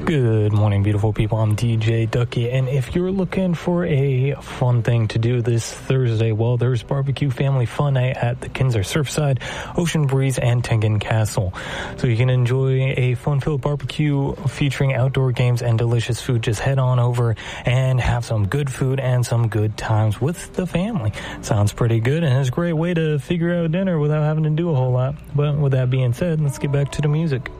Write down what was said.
Good morning, beautiful people. I'm DJ Ducky, and if you're looking for a fun thing to do this Thursday, well, there's barbecue family fun night at the Kinzer Surfside, Ocean Breeze, and Tengan Castle. So you can enjoy a fun-filled barbecue featuring outdoor games and delicious food. Just head on over and have some good food and some good times with the family. Sounds pretty good, and it's a great way to figure out dinner without having to do a whole lot. But with that being said, let's get back to the music.